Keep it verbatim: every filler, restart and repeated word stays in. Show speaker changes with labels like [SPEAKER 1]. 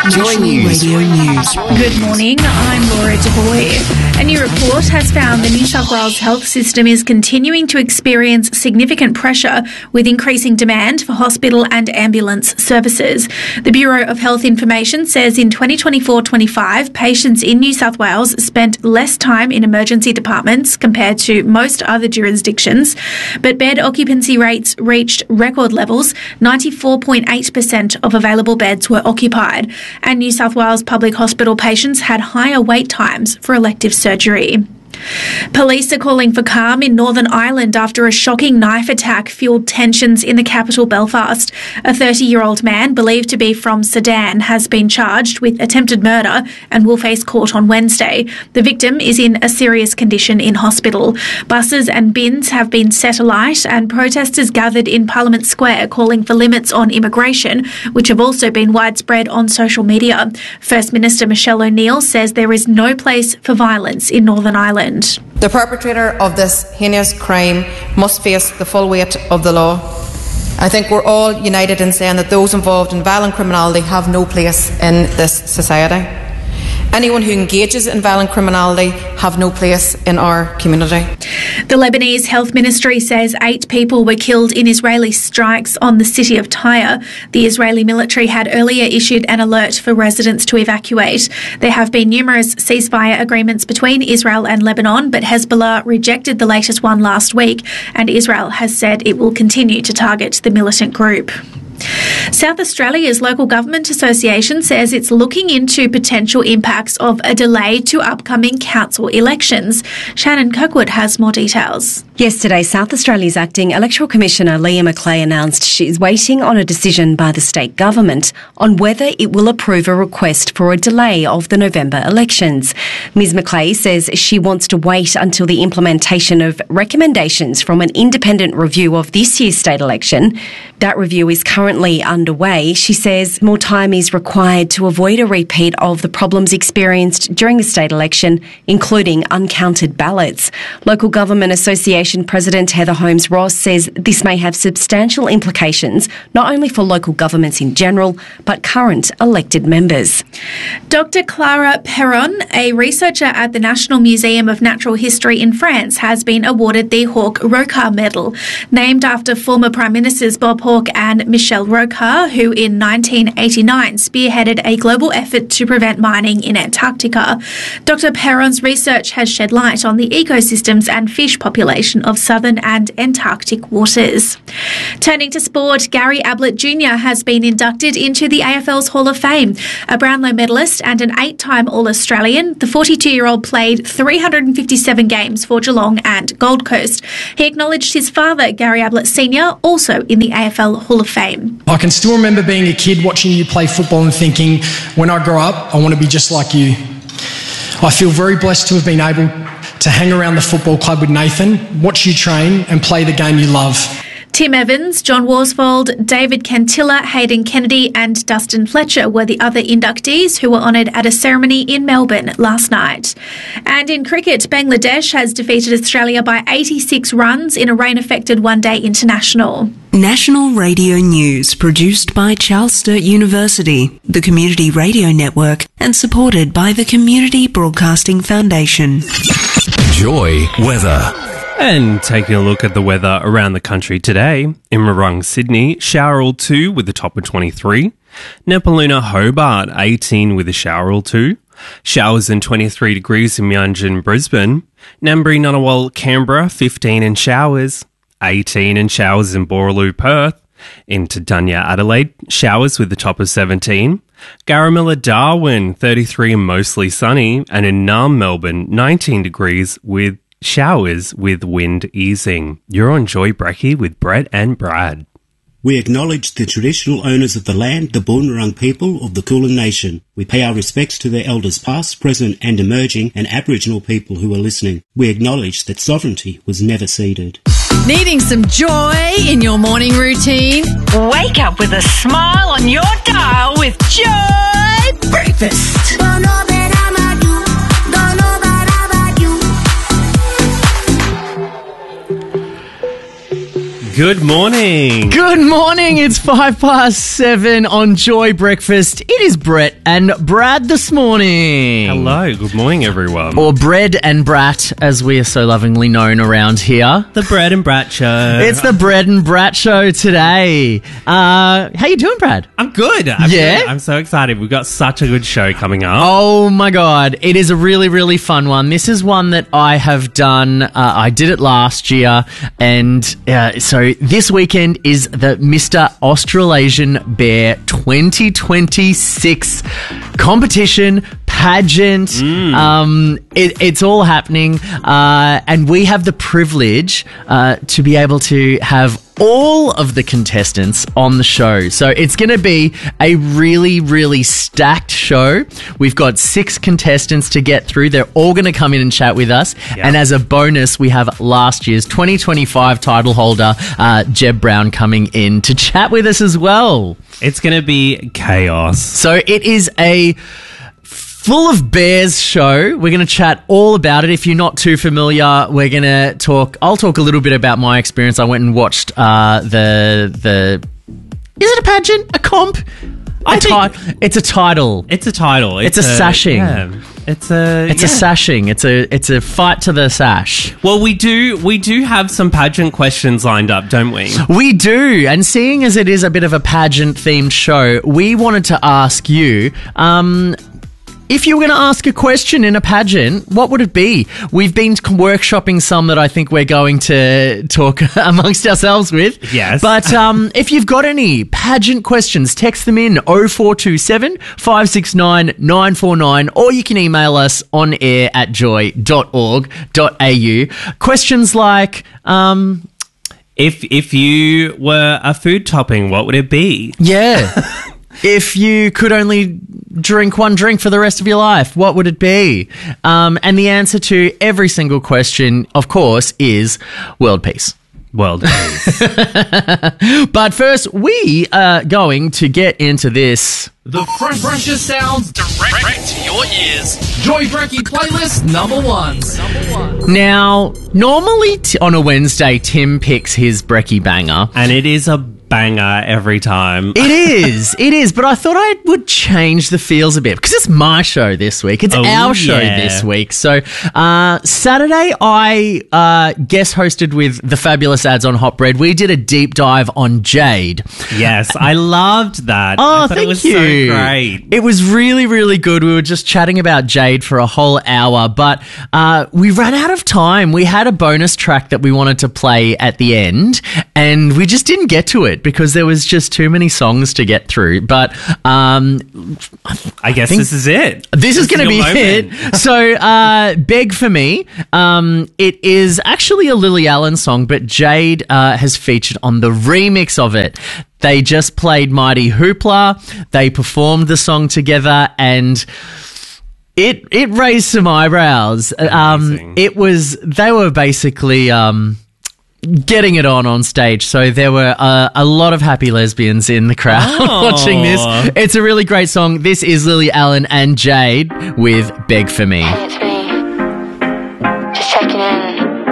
[SPEAKER 1] Joy News. Radio News.
[SPEAKER 2] Good morning, I'm Laura DeBoy. A new report has found the New South Wales health system is continuing to experience significant pressure with increasing demand for hospital and ambulance services. The Bureau of Health Information says in twenty twenty-four twenty-five, patients in New South Wales spent less time in emergency departments compared to most other jurisdictions, but bed occupancy rates reached record levels. ninety-four point eight percent of available beds were occupied, and New South Wales public hospital patients had higher wait times for elective surgery. Police are calling for calm in Northern Ireland after a shocking knife attack fuelled tensions in the capital Belfast. A thirty-year-old man believed to be from Sudan has been charged with attempted murder and will face court on Wednesday. The victim is in a serious condition in hospital. Buses and bins have been set alight and protesters gathered in Parliament Square calling for limits on immigration, which have also been widespread on social media. First Minister Michelle O'Neill says there is no place for violence in Northern Ireland.
[SPEAKER 3] The perpetrator of this heinous crime must face the full weight of the law. I think we're all united in saying that those involved in violent criminality have no place in this society. Anyone who engages in violent criminality have no place in our community.
[SPEAKER 2] The Lebanese Health Ministry says eight people were killed in Israeli strikes on the city of Tyre. The Israeli military had earlier issued an alert for residents to evacuate. There have been numerous ceasefire agreements between Israel and Lebanon, but Hezbollah rejected the latest one last week, and Israel has said it will continue to target the militant group. South Australia's local government association says it's looking into potential impacts of a delay to upcoming council elections. Shannon Kirkwood has more details.
[SPEAKER 4] Yesterday, South Australia's acting Electoral Commissioner Leah Macleay announced she is waiting on a decision by the state government on whether it will approve a request for a delay of the November elections. Miz Macleay says she wants to wait until the implementation of recommendations from an independent review of this year's state election. That review is currently underway. She says more time is required to avoid a repeat of the problems experienced during the state election, including uncounted ballots. Local Government Association President Heather Holmes-Ross says this may have substantial implications not only for local governments in general, but current elected members.
[SPEAKER 2] Doctor Clara Perron, a researcher at the National Museum of Natural History in France, has been awarded the Hawke-Rocard Medal, named after former Prime Ministers Bob Hawke and Michel Rocard, who in nineteen eighty-nine spearheaded a global effort to prevent mining in Antarctica. Doctor Perron's research has shed light on the ecosystems and fish population of southern and Antarctic waters. Turning to sport, Gary Ablett Junior has been inducted into the A F L's Hall of Fame. A Brownlow medalist and an eight-time All-Australian, the forty-two-year-old played three hundred fifty-seven games for Geelong and Gold Coast. He acknowledged his father, Gary Ablett Senior, also in the A F L Hall of Fame.
[SPEAKER 5] I can still remember being a kid watching you play football and thinking, when I grow up, I want to be just like you. I feel very blessed to have been able to hang around the football club with Nathan, watch you train and play the game you love.
[SPEAKER 2] Tim Evans, John Worsfold, David Cantilla, Hayden Kennedy and Dustin Fletcher were the other inductees who were honoured at a ceremony in Melbourne last night. And in cricket, Bangladesh has defeated Australia by eighty-six runs in a rain-affected one-day international.
[SPEAKER 1] National Radio News, produced by Charles Sturt University, the Community Radio Network, and supported by the Community Broadcasting Foundation.
[SPEAKER 6] Joy Weather.
[SPEAKER 7] And taking a look at the weather around the country today, in Morung, Sydney, shower or two with a top of twenty-three. Nepaluna, Hobart, eighteen with a shower or two. Showers and twenty-three degrees in Meanjin, Brisbane. Ngambri, Ngunnawal, Canberra, fifteen and showers. eighteen and showers in Boorloo, Perth. Into Dunya, Adelaide, showers with the top of seventeen. Garramilla, Darwin, thirty-three and mostly sunny. And in Naarm, Melbourne, nineteen degrees with showers with wind easing. You're on Joy Brecky with Brett and Brad.
[SPEAKER 8] We acknowledge the traditional owners of the land, the Boonwurrung people of the Kulin Nation. We pay our respects to their elders past, present and emerging, and Aboriginal people who are listening. We acknowledge that sovereignty was never ceded.
[SPEAKER 9] Needing some joy in your morning routine? Wake up with a smile on your dial with Joy Breakfast. Don't know that I'm a you. Don't know that I'm a you.
[SPEAKER 7] Good morning.
[SPEAKER 10] Good morning. It's five past seven on Joy Breakfast. It is Brett and Brad this morning.
[SPEAKER 7] Hello. Good morning, everyone.
[SPEAKER 10] Or Bread and Brat, as we are so lovingly known around here.
[SPEAKER 7] The Bread and Brat Show.
[SPEAKER 10] It's the Bread and Brat Show today. Uh, how you doing, Brad?
[SPEAKER 7] I'm good. I'm
[SPEAKER 10] yeah?
[SPEAKER 7] good. I'm so excited. We've got such a good show coming up.
[SPEAKER 10] Oh, my God. It is a really, really fun one. This is one that I have done. Uh, I did it last year, and uh, so this weekend is the Mister Australasian Bear twenty twenty-six competition pageant.
[SPEAKER 7] Mm.
[SPEAKER 10] Um, it, it's all happening, uh, and we have the privilege uh, to be able to have all of the contestants on the show. So it's going to be a really, really stacked show. We've got six contestants to get through. They're all going to come in and chat with us.
[SPEAKER 7] Yeah.
[SPEAKER 10] And as a bonus, we have last year's twenty twenty-five title holder, uh, Jeb Brown, coming in to chat with us as well.
[SPEAKER 7] It's going to be chaos.
[SPEAKER 10] So it is a full of bears show. We're going to chat all about it. If you're not too familiar, we're going to talk. I'll talk a little bit about my experience. I went and watched uh, the the. Is it a pageant? A comp?
[SPEAKER 7] I
[SPEAKER 10] a
[SPEAKER 7] think
[SPEAKER 10] ti- it's a title.
[SPEAKER 7] It's a title.
[SPEAKER 10] It's, it's a, a sashing.
[SPEAKER 7] Yeah. It's a
[SPEAKER 10] it's
[SPEAKER 7] yeah.
[SPEAKER 10] a sashing. It's a it's a fight to the sash.
[SPEAKER 7] Well, we do we do have some pageant questions lined up, don't we?
[SPEAKER 10] We do, and seeing as it is a bit of a pageant themed show, we wanted to ask you. Um, If you were going to ask a question in a pageant, what would it be? We've been workshopping some that I think we're going to talk amongst ourselves with.
[SPEAKER 7] Yes.
[SPEAKER 10] But um, if you've got any pageant questions, text them in oh four two seven, five six nine, nine four nine, or you can email us on air at joy dot org dot a u. Questions like... Um,
[SPEAKER 7] if if you were a food topping, what would it be?
[SPEAKER 10] Yeah. If you could only drink one drink for the rest of your life, what would it be? Um, and the answer to every single question, of course, is world peace.
[SPEAKER 7] World peace.
[SPEAKER 10] But first, we are going to get into this.
[SPEAKER 11] The fresh, freshest sounds direct, direct to your ears. Joy Brekkie playlist number ones. Number one.
[SPEAKER 10] Now, normally t- on a Wednesday, Tim picks his Brekkie banger.
[SPEAKER 7] And it is a banger every time.
[SPEAKER 10] It is. It is. But I thought I would change the feels a bit because it's my show this week. It's
[SPEAKER 7] oh,
[SPEAKER 10] our show
[SPEAKER 7] yeah.
[SPEAKER 10] this week. So uh, Saturday, I uh, guest hosted with the Fabulous Ads on Hot Bread. We did a deep dive on Jade.
[SPEAKER 7] Yes, I loved that.
[SPEAKER 10] Oh,
[SPEAKER 7] I thought
[SPEAKER 10] thank
[SPEAKER 7] it was
[SPEAKER 10] you.
[SPEAKER 7] so great.
[SPEAKER 10] It was really, really good. We were just chatting about Jade for a whole hour, but uh, we ran out of time. We had a bonus track that we wanted to play at the end, and we just didn't get to it because there was just too many songs to get through. But um,
[SPEAKER 7] I guess
[SPEAKER 10] I
[SPEAKER 7] this is it.
[SPEAKER 10] This, this is going to be
[SPEAKER 7] moment.
[SPEAKER 10] it. So, uh, Beg For Me. Um, it is actually a Lily Allen song, but Jade uh, has featured on the remix of it. They just played Mighty Hoopla. They performed the song together, and it it raised some eyebrows. Um, it was they were basically um, getting it on on stage. So there were uh, a lot of happy lesbians in the crowd
[SPEAKER 7] oh.
[SPEAKER 10] watching this. It's a really great song. This is Lily Allen and Jade with Beg For Me.
[SPEAKER 12] Hey, it's me. Just checking in.